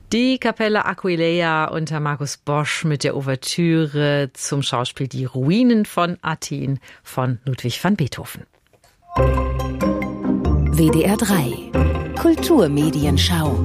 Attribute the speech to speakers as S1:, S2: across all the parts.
S1: Die Kapelle Aquileia unter Markus Bosch mit der Ouvertüre zum Schauspiel Die Ruinen von Athen von Ludwig van Beethoven.
S2: WDR 3 Kulturmedienschau.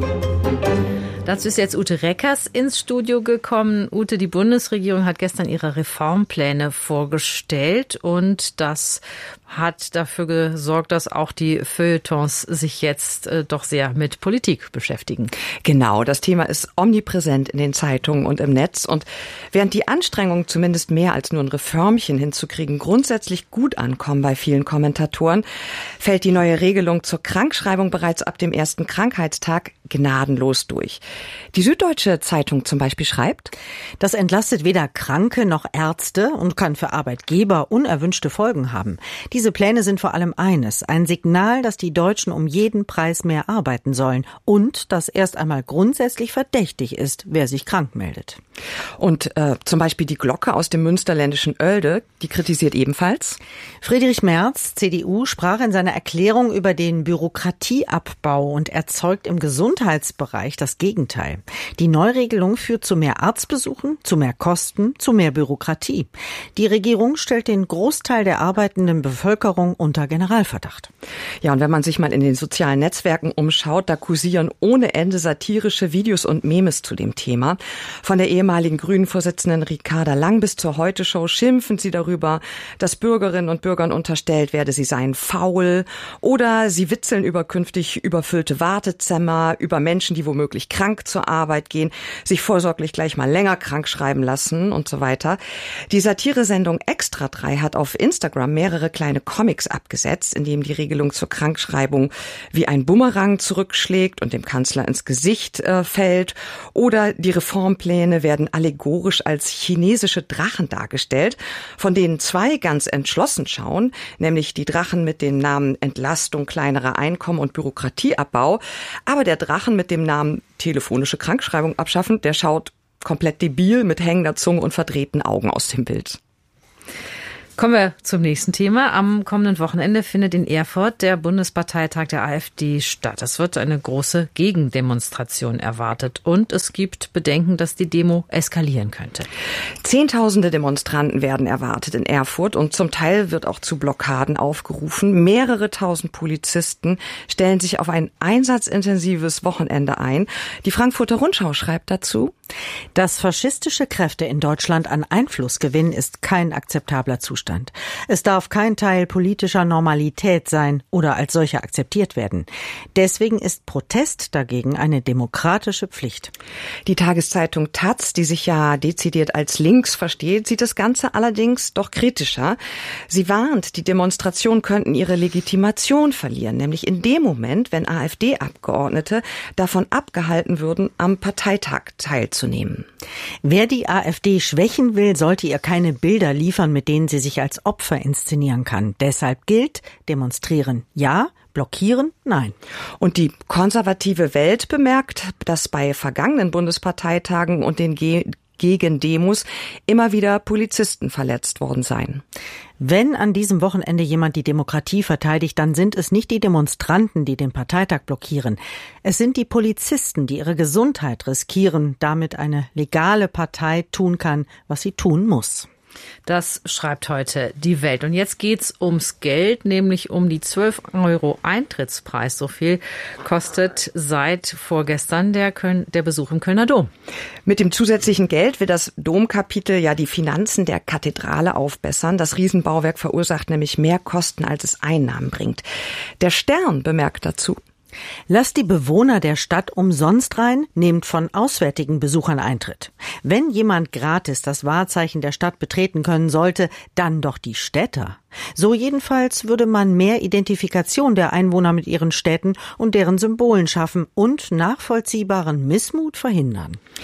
S1: Dazu ist jetzt Ute Reckers ins Studio gekommen. Ute, die Bundesregierung hat gestern ihre Reformpläne vorgestellt und das hat dafür gesorgt, dass auch die Feuilletons sich jetzt doch sehr mit Politik beschäftigen.
S3: Genau, das Thema ist omnipräsent in den Zeitungen und im Netz. Und während die Anstrengungen, zumindest mehr als nur ein Reformchen hinzukriegen, grundsätzlich gut ankommen bei vielen Kommentatoren, fällt die neue Regelung zur Krankschreibung bereits ab dem ersten Krankheitstag gnadenlos durch. Die Süddeutsche Zeitung zum Beispiel schreibt:
S4: Das entlastet weder Kranke noch Ärzte und kann für Arbeitgeber unerwünschte Folgen haben. Diese Pläne sind vor allem eines: ein Signal, dass die Deutschen um jeden Preis mehr arbeiten sollen und dass erst einmal grundsätzlich verdächtig ist, wer sich krank meldet.
S3: Und zum Beispiel die Glocke aus dem münsterländischen Oelde, die kritisiert ebenfalls.
S4: Friedrich Merz, CDU, sprach in seiner Erklärung über den Bürokratieabbau und erzeugt im Gesundheitsbereich das Gegenteil. Die Neuregelung führt zu mehr Arztbesuchen, zu mehr Kosten, zu mehr Bürokratie. Die Regierung stellt den Großteil der arbeitenden Bevölkerung unter Generalverdacht.
S3: Ja, und wenn man sich mal in den sozialen Netzwerken umschaut, da kursieren ohne Ende satirische Videos und Memes zu dem Thema. Von der ehemaligen Grünen-Vorsitzenden Ricarda Lang bis zur Heute-Show schimpfen sie darüber, dass Bürgerinnen und Bürgern unterstellt werde, sie seien faul, oder sie witzeln über künftig überfüllte Wartezimmer, über Menschen, die womöglich krank zur Arbeit gehen, sich vorsorglich gleich mal länger krank schreiben lassen und so weiter. Die Satiresendung Extra 3 hat auf Instagram mehrere kleine Comics abgesetzt, in denen die Regelung zur Krankschreibung wie ein Bumerang zurückschlägt und dem Kanzler ins Gesicht fällt. Oder die Reformpläne werden allegorisch als chinesische Drachen dargestellt, von denen zwei ganz entschlossen schauen, nämlich die Drachen mit dem Namen Entlastung kleinerer Einkommen und Bürokratieabbau. Aber der Drachen mit dem Namen telefonische Krankschreibung abschaffen, der schaut komplett debil mit hängender Zunge und verdrehten Augen aus dem Bild.
S1: Kommen wir zum nächsten Thema. Am kommenden Wochenende findet in Erfurt der Bundesparteitag der AfD statt. Es wird eine große Gegendemonstration erwartet und es gibt Bedenken, dass die Demo eskalieren könnte.
S3: Zehntausende Demonstranten werden erwartet in Erfurt und zum Teil wird auch zu Blockaden aufgerufen. Mehrere tausend Polizisten stellen sich auf ein einsatzintensives Wochenende ein. Die Frankfurter Rundschau schreibt dazu:
S4: Dass faschistische Kräfte in Deutschland an Einfluss gewinnen, ist kein akzeptabler Zustand. Es darf kein Teil politischer Normalität sein oder als solcher akzeptiert werden. Deswegen ist Protest dagegen eine demokratische Pflicht.
S3: Die Tageszeitung taz, die sich ja dezidiert als links versteht, sieht das Ganze allerdings doch kritischer. Sie warnt, die Demonstrationen könnten ihre Legitimation verlieren, nämlich in dem Moment, wenn AfD-Abgeordnete davon abgehalten würden, am Parteitag teilzunehmen.
S4: Wer die AfD schwächen will, sollte ihr keine Bilder liefern, mit denen sie sich als Opfer inszenieren kann. Deshalb gilt: Demonstrieren ja, blockieren nein.
S3: Und die konservative Welt bemerkt, dass bei vergangenen Bundesparteitagen und den Gegendemos immer wieder Polizisten verletzt worden seien.
S4: Wenn an diesem Wochenende jemand die Demokratie verteidigt, dann sind es nicht die Demonstranten, die den Parteitag blockieren. Es sind die Polizisten, die ihre Gesundheit riskieren, damit eine legale Partei tun kann, was sie tun muss.
S1: Das schreibt heute die Welt. Und jetzt geht's ums Geld, nämlich um die 12 € Eintrittspreis. So viel kostet seit vorgestern der Besuch im Kölner Dom.
S3: Mit dem zusätzlichen Geld will das Domkapitel ja die Finanzen der Kathedrale aufbessern. Das Riesenbauwerk verursacht nämlich mehr Kosten, als es Einnahmen bringt. Der Stern bemerkt dazu:
S4: Lasst die Bewohner der Stadt umsonst rein, nehmt von auswärtigen Besuchern Eintritt. Wenn jemand gratis das Wahrzeichen der Stadt betreten können sollte, dann doch die Städter. So jedenfalls würde man mehr Identifikation der Einwohner mit ihren Städten und deren Symbolen schaffen und nachvollziehbaren Missmut verhindern.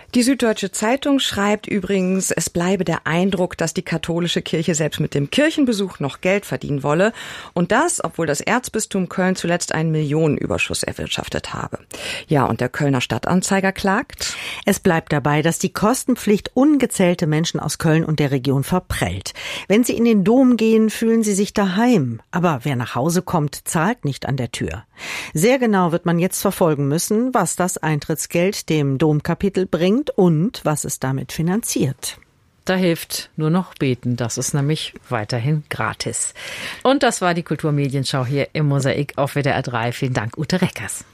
S3: Die Süddeutsche Zeitung schreibt übrigens, es bleibe der Eindruck, dass die katholische Kirche selbst mit dem Kirchenbesuch noch Geld verdienen wolle. Und das, obwohl das Erzbistum Köln zuletzt einen Millionenüberschuss erwirtschaftet habe. Ja, und der Kölner Stadtanzeiger klagt.
S4: Es bleibt dabei, dass die Kostenpflicht ungezählte Menschen aus Köln und der Region verprellt. Wenn sie in den Dom gehen, fühlen sie sich daheim. Aber wer nach Hause kommt, zahlt nicht an der Tür. Sehr genau wird man jetzt verfolgen müssen, was das Eintrittsgeld dem Domkapitel bringt und was es damit finanziert.
S1: Da hilft nur noch beten, das ist nämlich weiterhin gratis. Und das war die Kulturmedienschau hier im Mosaik auf WDR 3. Vielen Dank, Ute Reckers.